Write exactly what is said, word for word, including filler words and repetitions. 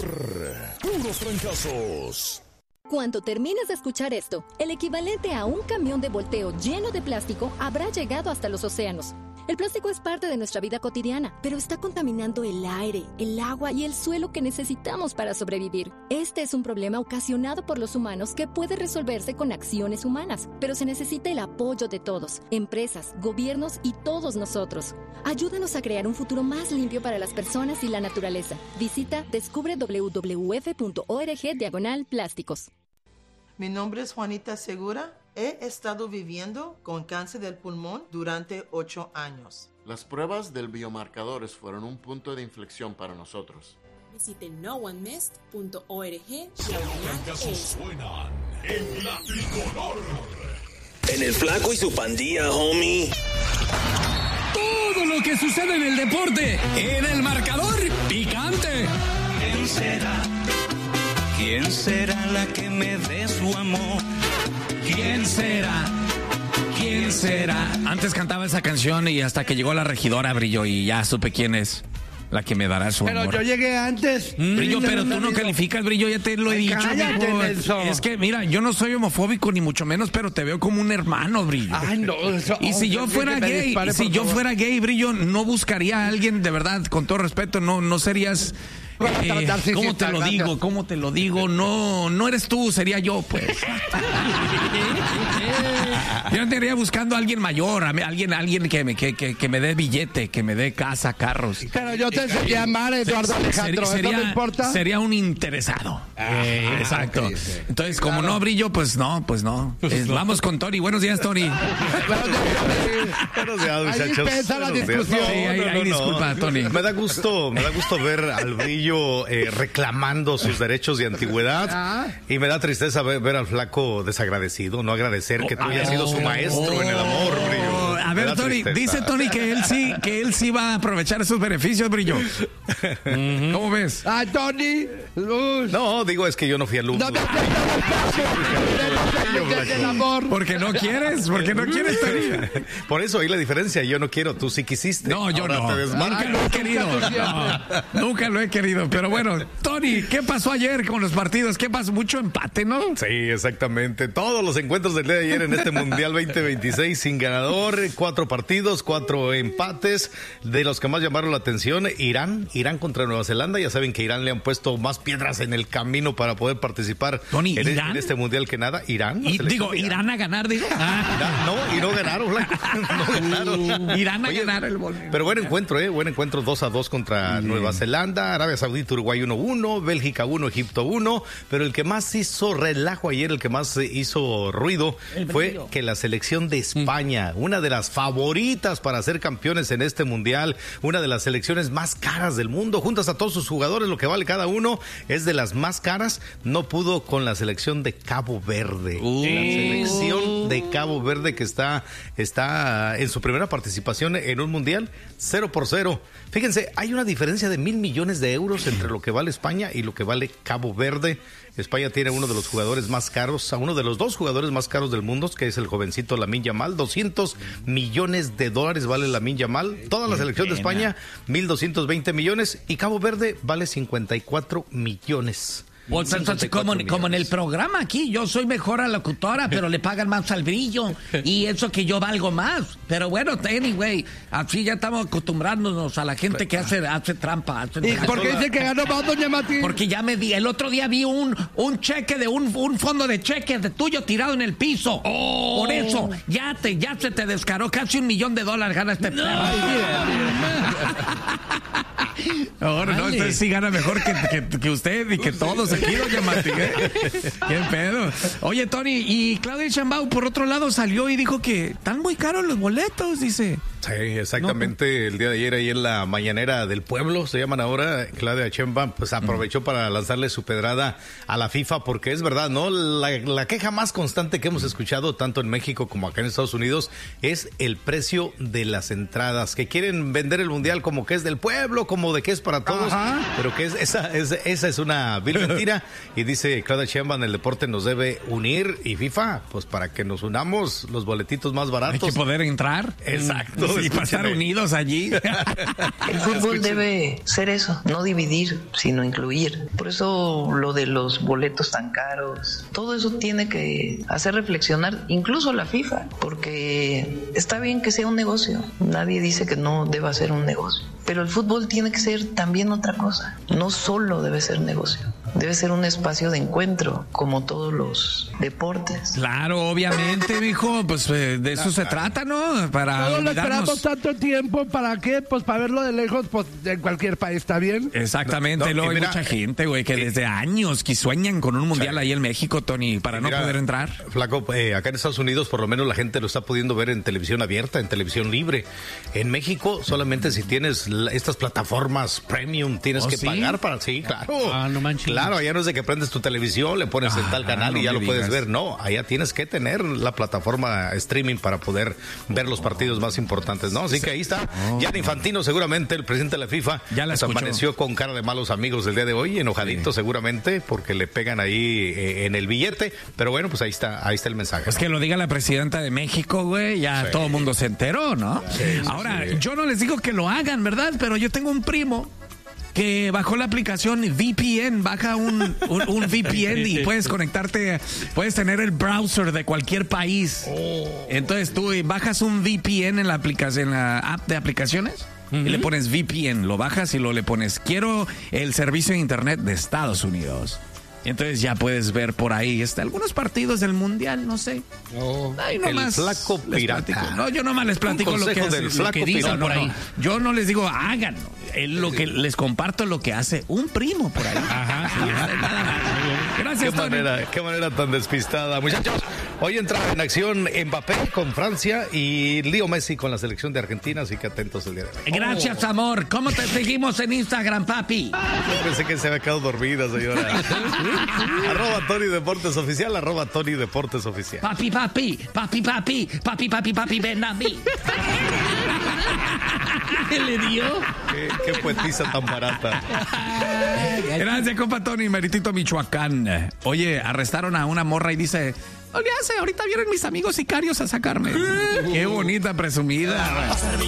Puros fracasos. Cuando termines de escuchar esto, el equivalente a un camión de volteo lleno de plástico habrá llegado hasta los océanos. El plástico es parte de nuestra vida cotidiana, pero está contaminando el aire, el agua y el suelo que necesitamos para sobrevivir. Este es un problema ocasionado por los humanos que puede resolverse con acciones humanas, pero se necesita el apoyo de todos, empresas, gobiernos y todos nosotros. Ayúdanos a crear un futuro más limpio para las personas y la naturaleza. Visita descubre w w f punto org diagonal plásticos. Mi nombre es Juanita Segura. He estado viviendo con cáncer del pulmón durante ocho años. Las pruebas del biomarcadores fueron un punto de inflexión para nosotros. Visite no one missed punto org. Fracasos suenan en la tricolor. En el Flaco y su pandilla, homie. Todo lo que sucede en el deporte, en el marcador picante. ¿Quién será? ¿Quién será la que me dé su amor? ¿Quién será? ¿Quién será? Antes cantaba esa canción y hasta que llegó la regidora Brillo y ya supe quién es la que me dará su pero amor. Pero yo llegué antes. Mm, Brillo, pero tú no calificas, Brillo, ya te lo he dicho. Cállate, Nelson. Es que, mira, yo no soy homofóbico ni mucho menos, pero te veo como un hermano, Brillo. Ay, no. Eso, y si yo fuera gay, dispare, si yo favor. fuera gay, Brillo, no buscaría a alguien, de verdad, con todo respeto, no, no serías... Eh, ¿Cómo te lo digo? ¿Cómo te lo digo? No, no eres tú, sería yo, pues. Yo estaría buscando a alguien mayor, a alguien, alguien que me, que, que, que me dé billete, que me dé casa, carros. Pero yo te enseñé a amar, Eduardo Alejandro. Sería, ¿Eso no importa? Sería un interesado. Ah, eh, exacto. Okay, okay. Entonces, como claro. no Brillo, pues no, pues no. Eh, vamos con Tony. Buenos días, Tony. Buenos días, muchachos. Ahí empieza la discusión. Sí, ahí, ahí, no, no, disculpa, no. Tony. Me da gusto, me da gusto ver al Brillo Eh, reclamando sus derechos de antigüedad ah. y me da tristeza ver, ver al Flaco desagradecido, no agradecer que tú oh, hayas sido su maestro oh, en el amor, Brillo. A ver, Tony, tristeza. Dice Tony que él sí, que él sí va a aprovechar esos beneficios, Brillo. Mm-hmm. ¿Cómo ves? Ah, Tony. Luz. No, digo, es que yo no fui alumno. No, el amor. Porque no quieres, porque no quieres, Tony. Por eso ahí la diferencia, yo no quiero, tú sí quisiste. No, yo Ahora no. Nunca lo he querido. No, nunca lo he querido. Pero bueno, Tony, ¿qué pasó ayer con los partidos? ¿Qué pasó? Mucho empate, ¿no? Sí, exactamente. Todos los encuentros del día de ayer en este Mundial veinte veintiséis sin ganador, cuatro partidos, cuatro empates. De los que más llamaron la atención, Irán, Irán contra Nueva Zelanda. Ya saben que Irán le han puesto más piedras en el camino para poder participar Tony, en, ¿Irán? en este Mundial que nada. Irán. Y, digo, Irán. Irán a ganar, digo. Ah. No, y no ganaron, Blanco. No ganaron. Irán a Oye, ganar el gol. Pero buen encuentro, ¿eh? Buen encuentro, dos a dos contra mm. Nueva Zelanda, Arabia Saudita, Uruguay uno uno, Bélgica uno, Egipto uno, pero el que más hizo relajo ayer, el que más hizo ruido, fue que la selección de España, mm. una de las favoritas para ser campeones en este Mundial, una de las selecciones más caras del mundo, juntas a todos sus jugadores, lo que vale cada uno, es de las más caras, no pudo con la selección de Cabo Verde. Uh. La selección de Cabo Verde que está, está en su primera participación en un Mundial, cero por cero. Fíjense, hay una diferencia de mil millones de euros entre lo que vale España y lo que vale Cabo Verde. España tiene uno de los jugadores más caros, a uno de los dos jugadores más caros del mundo, que es el jovencito Lamine Yamal. doscientos millones de dólares vale Lamine Yamal. Toda la selección de España, mil doscientos veinte millones. Y Cabo Verde vale cincuenta y cuatro millones. Pues, entonces, como, como en el programa aquí, yo soy mejor locutora, pero le pagan más al Brillo, y eso que yo valgo más. Pero bueno, anyway, así ya estamos acostumbrándonos a la gente que hace, hace trampa. Hace ¿Y por qué dice que ganó más, doña Mati? Porque ya me di, el otro día vi un, un cheque de un, un fondo de cheques de tuyo tirado en el piso. Oh. Por eso, ya te, ya se te descaró casi un millón de dólares gana este no. Ahora no, usted sí gana mejor que, que, que usted y que todos aquí, doña Mati, ¿eh? ¿Qué pedo? Oye, Tony, y Claudia Sheinbaum, por otro lado, salió y dijo que están muy caros los boletos, dice. Sí, exactamente. No, el día de ayer ahí en la mañanera del pueblo, se llaman ahora, Claudia Sheinbaum, pues aprovechó para lanzarle su pedrada a la FIFA, porque es verdad, ¿no? La, la queja más constante que hemos escuchado, tanto en México como acá en Estados Unidos, es el precio de las entradas, que quieren vender el Mundial como que es del pueblo, como de que es para todos, ajá, pero que es esa, es, esa es una vil mentira. Y dice Claudia Sheinbaum, el deporte nos debe unir, y FIFA, pues para que nos unamos, los boletitos más baratos. Hay que poder entrar. Exacto. Sí, para estar unidos allí. El fútbol debe ser eso, no dividir, sino incluir. Por eso lo de los boletos tan caros, todo eso tiene que hacer reflexionar incluso la FIFA, porque está bien que sea un negocio, nadie dice que no deba ser un negocio, pero el fútbol tiene que ser también otra cosa, no solo debe ser negocio. Debe ser un espacio de encuentro, como todos los deportes. Claro, obviamente, mijo, pues eh, de eso se trata, ¿no? Para Todos lo olvidarnos. esperamos tanto tiempo, ¿para qué? Pues para verlo de lejos, pues en cualquier país, ¿está bien? Exactamente, No, no, luego y hay mira, mucha gente, güey, que desde años que sueñan con un mundial sí. ahí en México, Tony, para no Mira, poder entrar. Flaco, eh, acá en Estados Unidos por lo menos la gente lo está pudiendo ver en televisión abierta, en televisión libre. En México solamente si tienes la- estas plataformas premium tienes ¿Oh, que sí? pagar para... Sí, claro. Ah, no manches. Claro, allá no es de que prendes tu televisión, le pones en Ah, tal canal no y ya me lo puedes digas. ver. No, allá tienes que tener la plataforma streaming para poder ver los partidos más importantes, ¿no? Así que ahí está. Gianni Infantino, seguramente el presidente de la FIFA, Ya la pues, escuchó. amaneció con cara de malos amigos el día de hoy, enojadito seguramente, porque le pegan ahí eh, en el billete. Pero bueno, pues ahí está, ahí está el mensaje. Pues ¿no? que lo diga la presidenta de México, güey, ya Sí. todo el mundo se enteró, ¿no? Ahora, sí. yo no les digo que lo hagan, ¿verdad? Pero yo tengo un primo que bajó la aplicación V P N, baja un, un, un V P N y puedes conectarte, puedes tener el browser de cualquier país. Entonces tú bajas un V P N en la aplicación, en la app de aplicaciones. Y le pones V P N, lo bajas y luego le pones quiero el servicio de internet de Estados Unidos. Y entonces ya puedes ver por ahí este, algunos partidos del mundial, no sé. Ay, El nomás flaco les pirata. platico. No, yo nomás les platico Un lo que, consejo del lo flaco que dicen pirata. por ahí. No, no. Yo no les digo háganlo. Es lo que les comparto lo que hace un primo por ahí. Ajá, sí, Nada más. Qué Gracias, Tony. manera, qué manera tan despistada. Muchachos, hoy entra en acción Mbappé con Francia y Leo Messi con la selección de Argentina, así que atentos el día de hoy. Gracias, amor. ¿Cómo te seguimos en Instagram, papi? Yo pensé que se había quedado dormida, señora. Arroba Tony Deportes Oficial, arroba Tony Deportes Oficial. Papi, papi, papi, papi, papi, papi, papi, ven a mí. ¿Qué le dio? Qué, qué poetisa tan barata. Gracias, compa Tony, Meritito, Michoacán. Oye, arrestaron a una morra y dice, no le hace, ahorita vienen mis amigos sicarios a sacarme. Qué bonita presumida.